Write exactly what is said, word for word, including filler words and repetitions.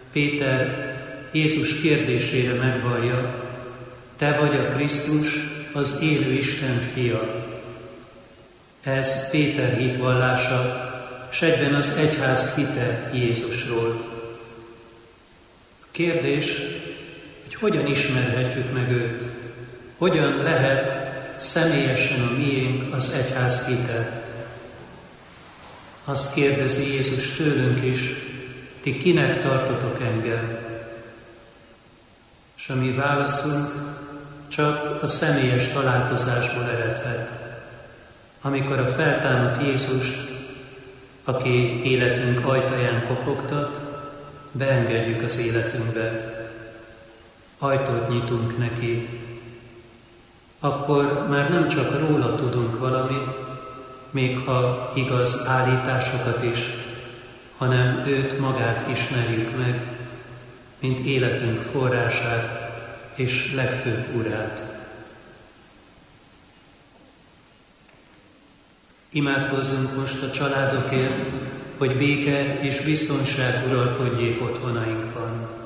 Péter Jézus kérdésére megvallja: te vagy a Krisztus, az élő Isten fia. Ez Péter hitvallása, s egyben az egyház hite Jézusról. A kérdés, hogy hogyan ismerhetjük meg őt, hogyan lehet személyesen a miénk az egyház hite. Azt kérdezi Jézus tőlünk is: ti kinek tartotok engem? És a mi válaszunk csak a személyes találkozásból eredhet. Amikor a feltámadt Jézust, aki életünk ajtaján kopogtat, beengedjük az életünkbe. Ajtót nyitunk neki. Akkor már nem csak róla tudunk valamit, még ha igaz állításokat is, hanem őt magát ismerjük meg, mint életünk forrását és legfőbb urát. Imádkozzunk most a családokért, hogy béke és biztonság uralkodjék otthonainkban.